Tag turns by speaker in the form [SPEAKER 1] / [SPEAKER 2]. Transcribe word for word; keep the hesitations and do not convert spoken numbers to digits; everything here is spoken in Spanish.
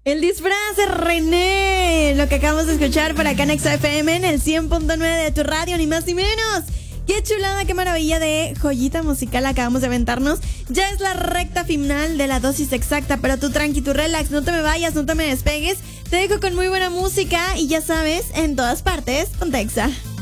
[SPEAKER 1] El disfraz de René, lo que acabamos de escuchar por acá en Exa F M en el cien punto nueve de tu radio, ni más ni menos. Qué chulada, qué maravilla de joyita musical acabamos de aventarnos. Ya es la recta final de la dosis exacta, pero tú tranqui, tú relax, no te me vayas, no te me despegues. Te dejo con muy buena música y ya sabes, en todas partes, con Exa.